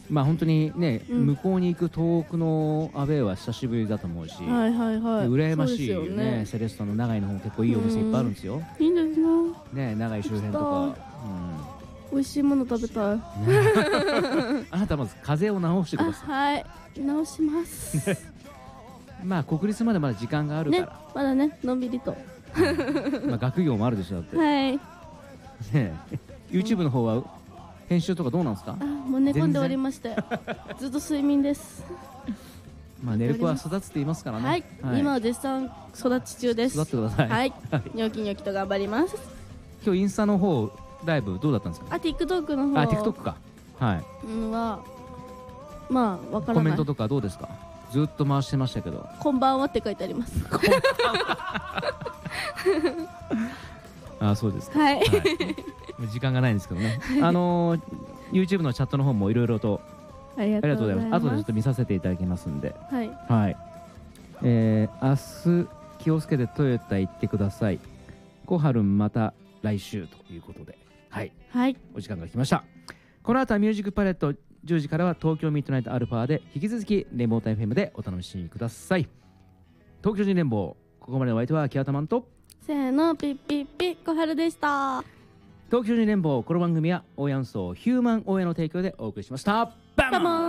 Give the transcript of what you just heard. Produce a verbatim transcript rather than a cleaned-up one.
まあ本当にね、 うん向こうに行く遠くのアウェーは久しぶりだと思うし、 はいはいはい。 羨ましいよそうですね。セレストの長井の方も結構いいお店いっぱいあるんですよ。 いいんですな。 ね、長井周辺とか。 行美味しいもの食べたい。 うん、あなたまず風邪を治してくあ、 ださはい。直します。 い。まあ国立までまだ時間があるかねら。、 まだね、のんびりと。 まあ学業もあるでしょだって。 はい。 ね、YouTube の方は編集とかどうなんですか？ あ、もう寝込んでおりまして、ずっと睡眠です。 まあ寝る子は育つって言いますからね。 はい、今は絶賛育ち中です。 育ってください。 はい、ニョキニョキと頑張ります。 今日インスタの方ライブどうだったんですか？ あ、TikTok の方。 あ、TikTok か。はい。 うんは、まあわからない。 コメントとかどうですか？ずっと回してましたけど。 こんばんはって書いてあります。 あ、そうですか。 はい。はい、 時間がないんですけどね。あのー、YouTube のチャットの方もいろいろとありがとうございます。 後でちょっと見させていただきますんで。 はい。 はい。えー、明日気をつけてトヨタ行ってください。小春また来週ということで、はい。 はい。 お時間が来ました。この後はミュージックパレットじゅうじからは東京ミッドナイトアルファで引き続きレモータ エフエム でお楽しみください。東京人連邦、ここまでのお相手はキアタマンとせーの、ピッピッピ小春でした。 東京人連邦、この番組はオーヤンソーヒューマンオーヤの提供でお送りしました。バモン。